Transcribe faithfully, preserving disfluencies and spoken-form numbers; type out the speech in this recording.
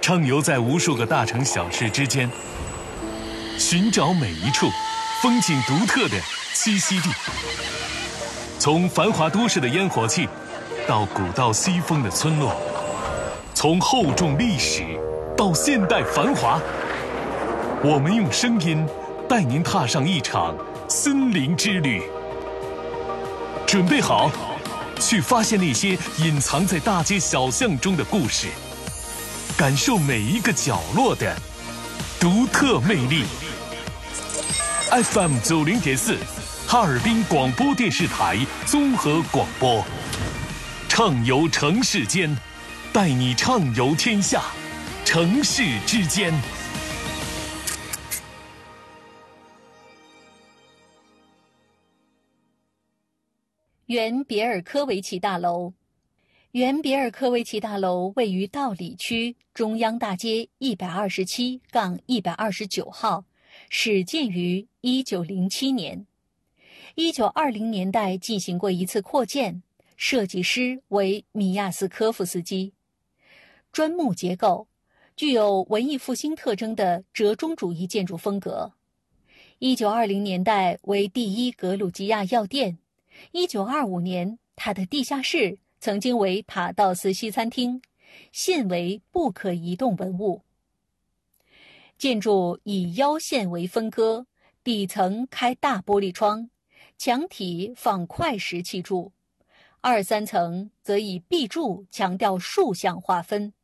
畅游在无数个大城小市之间，寻找每一处风景独特的栖息地。从繁华都市的烟火气，到古道西风的村落，从厚重历史到现代繁华，我们用声音带您踏上一场森林之旅。准备好，去发现那些隐藏在大街小巷中的故事，感受每一个角落的独特魅力。F M 九零点四，哈尔滨广播电视台综合广播，畅游城市间，带你畅游天下，城市之间。 原别尔科维奇大楼，原别尔科维奇大楼位于道里区中央大街一百二十七杠一百二十九号，始建于一九零七年。一九二零年代进行过一次扩建，设计师为米亚斯科夫斯基。砖木结构，具有文艺复兴特征的折中主义建筑风格。一九二零年代为第一格鲁吉亚药店。一九二五年，它的地下室曾经为塔道斯西餐厅，现为不可移动文物。建筑以腰线为分割，底层开大玻璃窗，墙体放块石砌筑，二三层则以壁柱强调竖向划分。